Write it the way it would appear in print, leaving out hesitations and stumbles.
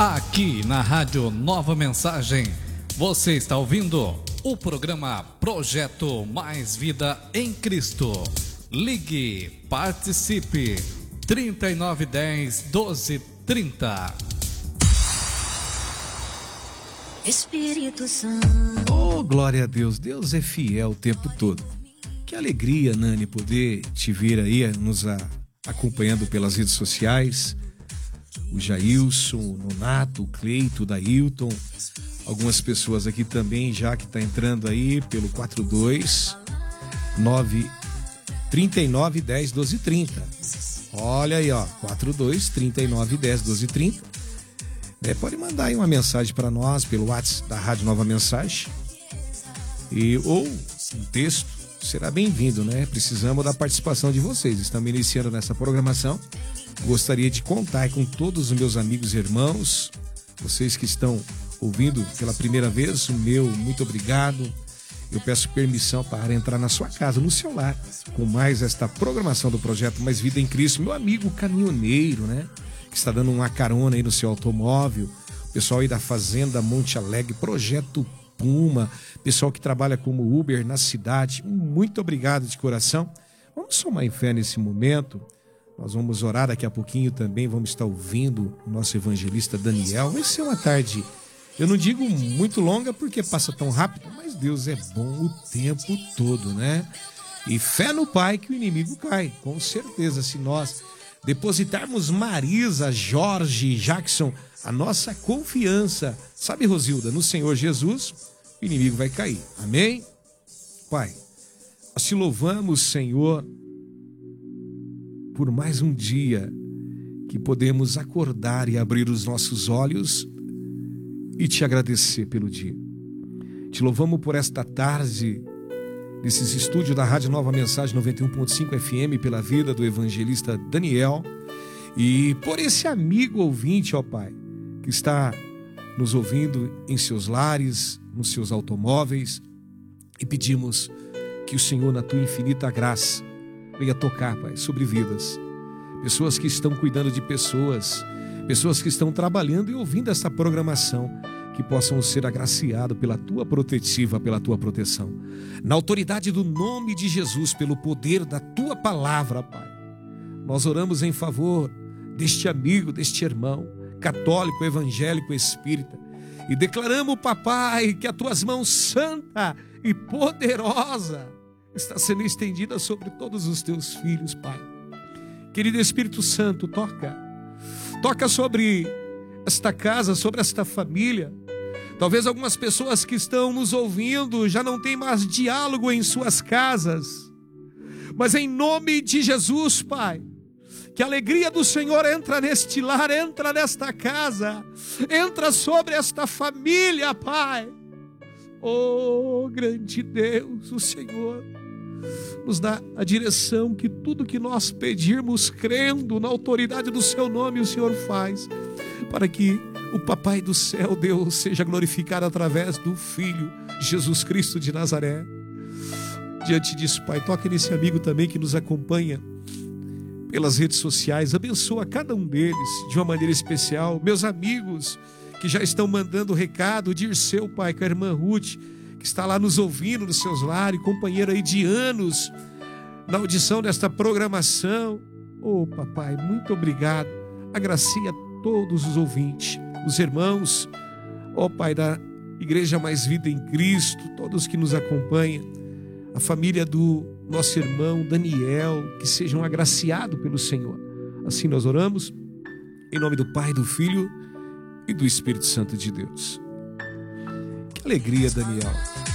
Aqui na Rádio Nova Mensagem, você está ouvindo o programa Projeto Mais Vida em Cristo. Ligue, participe, 3910-1230. Espírito Santo. Oh, glória a Deus, Deus é fiel o tempo todo. Que alegria, Nani, poder te ver aí nos acompanhando pelas redes sociais. O Jailson, o Nonato, o Cleito, o Dailton, algumas pessoas aqui também já que tá entrando aí pelo 42-939-10-1230. Olha aí, ó, 42-39-10-1230. Pode mandar aí uma mensagem para nós pelo WhatsApp da Rádio Nova Mensagem ou um texto, será bem-vindo, né? Precisamos da participação de vocês. Estamos iniciando nessa programação. Gostaria de contar com todos os meus amigos e irmãos, vocês que estão ouvindo pela primeira vez, o meu muito obrigado. Eu peço permissão para entrar na sua casa, no seu lar, com mais esta programação do Projeto Mais Vida em Cristo. Meu amigo caminhoneiro, né? Que está dando uma carona aí no seu automóvel, o pessoal aí da Fazenda Monte Alegre, Projeto Puma, pessoal que trabalha como Uber na cidade, muito obrigado de coração. Vamos somar em fé nesse momento, nós vamos orar daqui a pouquinho também, vamos estar ouvindo o nosso evangelista Daniel. Vai ser uma tarde, eu não digo muito longa porque passa tão rápido, mas Deus é bom o tempo todo, né? E fé no Pai que o inimigo cai, com certeza, se nós depositarmos Marisa, Jorge, Jackson, a nossa confiança, sabe, Rosilda, no Senhor Jesus, o inimigo vai cair. Amém? Pai, nós te louvamos, Senhor, por mais um dia que podemos acordar e abrir os nossos olhos e te agradecer pelo dia. Te louvamos por esta tarde, nesses estúdios da Rádio Nova Mensagem 91.5 FM, pela vida do evangelista Daniel, e por esse amigo ouvinte, ó Pai, que está nos ouvindo em seus lares, nos seus automóveis, e pedimos que o Senhor, na tua infinita graça, venha tocar, Pai, sobre vidas, pessoas que estão cuidando de pessoas que estão trabalhando e ouvindo essa programação, que possam ser agraciados pela tua protetiva, pela tua proteção. Na autoridade do nome de Jesus, pelo poder da tua palavra, Pai, nós oramos em favor deste amigo, deste irmão, católico, evangélico, espírita, e declaramos, papai, que as tuas mãos santa e poderosa está sendo estendida sobre todos os teus filhos, Pai. Querido Espírito Santo, toca sobre esta casa, sobre esta família. Talvez algumas pessoas que estão nos ouvindo já não têm mais diálogo em suas casas, mas em nome de Jesus, Pai, que a alegria do Senhor entra neste lar, entra nesta casa, entra sobre esta família, Pai. Oh, grande Deus, o Senhor nos dá a direção que tudo que nós pedirmos, crendo na autoridade do seu nome, o Senhor faz, para que o Papai do céu, Deus, seja glorificado através do Filho Jesus Cristo de Nazaré. Diante disso, Pai, toque nesse amigo também que nos acompanha pelas redes sociais, abençoa cada um deles de uma maneira especial. Meus amigos que já estão mandando recado, Dirceu, Pai, com a irmã Ruth, que está lá nos ouvindo nos seus lares, companheiro aí de anos na audição desta programação. Oh, papai, muito obrigado. Agracie a todos os ouvintes, os irmãos, ó Pai, da Igreja Mais Vida em Cristo, todos que nos acompanham, a família do nosso irmão Daniel, que sejam agraciados pelo Senhor. Assim nós oramos, em nome do Pai, do Filho e do Espírito Santo de Deus. Que alegria, Daniel.